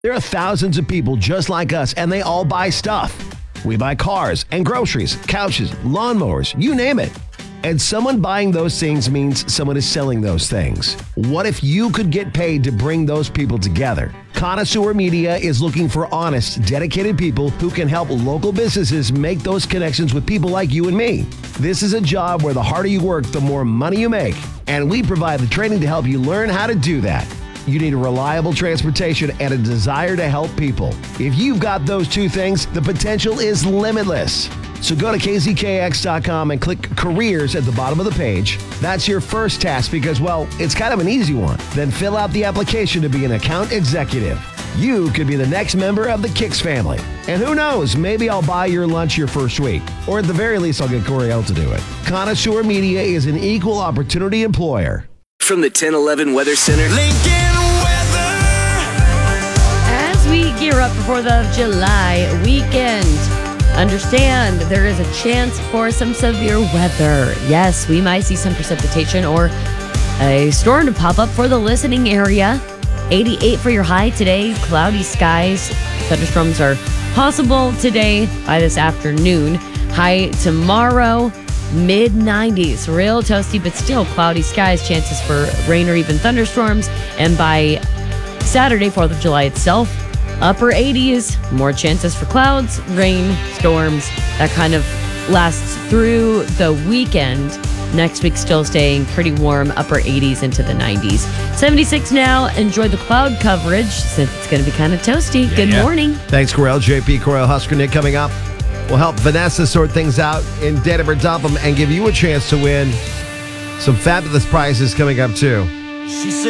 There are thousands of people just like us, and they all buy stuff. We buy cars and groceries, couches, lawnmowers, you name it. And someone buying those things means someone is selling those things. What if you could get paid to bring those people together? Connoisseur Media is looking for honest, dedicated people who can help local businesses make those connections with people like you and me. This is a job where the harder you work, the more money you make. And we provide the training to help you learn how to do that. You need a reliable transportation and a desire to help people. If you've got those two things, the potential is limitless. So go to kzkx.com and click careers at the bottom of the page. That's your first task because, well, it's kind of an easy one. Then fill out the application to be an account executive. You could be the next member of the Kix family. And who knows, maybe I'll buy your lunch your first week. Or at the very least, I'll get Coriel to do it. Connoisseur Media is an equal opportunity employer. From the 1011 Weather Center, Lincoln Weather. As we gear up before the July weekend, understand there is a chance for some severe weather. Yes, we might see some precipitation or a storm to pop up for the listening area. 88 for your high today, cloudy skies. Thunderstorms are possible today by this afternoon. High tomorrow, mid-90s. Real toasty, but still cloudy skies. Chances for rain or even thunderstorms. And by Saturday, 4th of July itself, upper 80s. More chances for clouds, rain, storms. That kind of lasts through the weekend. Next week still staying pretty warm, upper 80s into the 90s. 76 now. Enjoy the cloud coverage since it's going to be kind of toasty. Good morning. Thanks, Coriel. JP Coriel Husker Nick coming up. We'll help Vanessa sort things out in Denver Dump'em and give you a chance to win some fabulous prizes coming up, too. She said